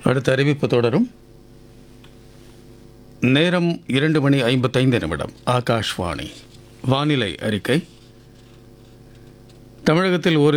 அடுத்த அறிவிப்பு தொடரும். நேரம் 2:55 ஆகாஷ்வாணி. வானிலை அறிக்கை. தமிழகத்தில் ஒரு